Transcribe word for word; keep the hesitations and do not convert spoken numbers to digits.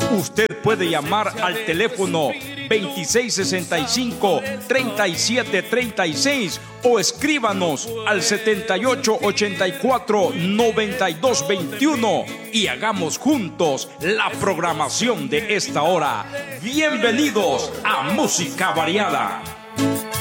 Usted puede llamar al teléfono veintiséis sesenta y cinco, treinta y siete treinta y seis o escríbanos al setenta y ocho ochenta y cuatro noventa y dos veintiuno y hagamos juntos la programación de esta hora. Bienvenidos a Música Variada.